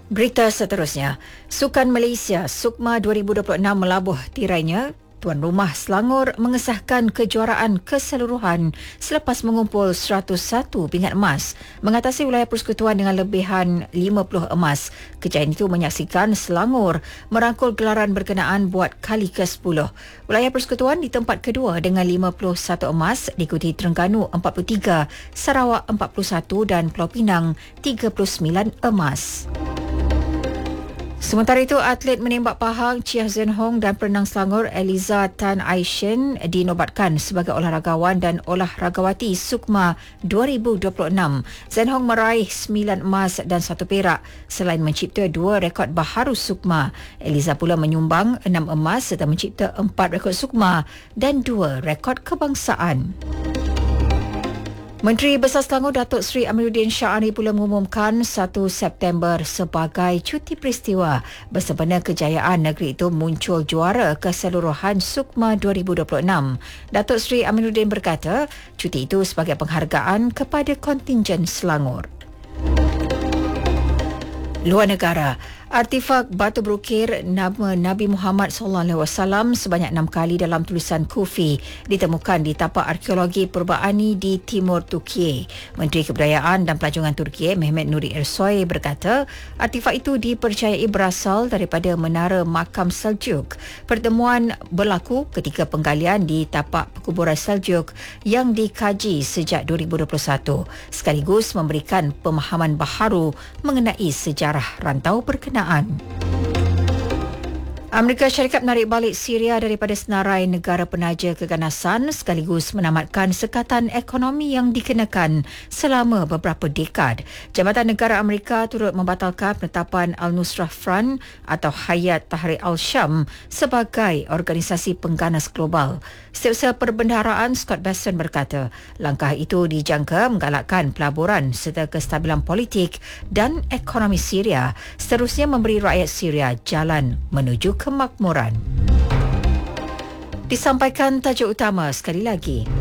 Berita seterusnya, Sukan Malaysia Sukma 2026 melabuh tirainya. Tuan rumah Selangor mengesahkan kejuaraan keseluruhan selepas mengumpul 101 pingat emas, mengatasi wilayah persekutuan dengan lebihan 50 emas. Kejayaan itu menyaksikan Selangor merangkul gelaran berkenaan buat kali ke-10. Wilayah persekutuan di tempat kedua dengan 51 emas, diikuti Terengganu 43, Sarawak 41 dan Pulau Pinang 39 emas. Sementara itu, atlet menembak pahang Chia Zen Hong dan perenang Selangor Eliza Tan Aishin dinobatkan sebagai olahragawan dan olahragawati Sukma 2026. Zen Hong meraih 9 emas dan 1 perak selain mencipta 2 rekod baharu Sukma. Eliza pula menyumbang 6 emas serta mencipta 4 rekod Sukma dan 2 rekod kebangsaan. Menteri Besar Selangor Datuk Seri Amiruddin Syahari pula mengumumkan 1 September sebagai cuti peristiwa bersempena kejayaan negeri itu muncul juara keseluruhan Sukma 2026. Datuk Seri Amiruddin berkata, cuti itu sebagai penghargaan kepada kontingen Selangor. Luar negara, artifak batu berukir nama Nabi Muhammad SAW sebanyak 6 kali dalam tulisan Kufi ditemukan di tapak arkeologi Perbaani di timur Turki. Menteri Kebudayaan dan Pelancongan Turki Mehmet Nuri Ersoy berkata, artifak itu dipercayai berasal daripada menara makam Seljuk. Pertemuan berlaku ketika penggalian di tapak perkuburan Seljuk yang dikaji sejak 2021, sekaligus memberikan pemahaman baharu mengenai sejarah rantau berkenaan. Amerika Syarikat menarik balik Syria daripada senarai negara penaja keganasan sekaligus menamatkan sekatan ekonomi yang dikenakan selama beberapa dekad. Jabatan Negara Amerika turut membatalkan penetapan Al-Nusrah Front atau Hayat Tahrir Al-Syam sebagai organisasi pengganas global. Setiausaha Perbendaharaan Scott Bessent berkata, langkah itu dijangka menggalakkan pelaburan serta kestabilan politik dan ekonomi Syria, seterusnya memberi rakyat Syria jalan menuju kemakmuran. Disampaikan tajuk utama sekali lagi.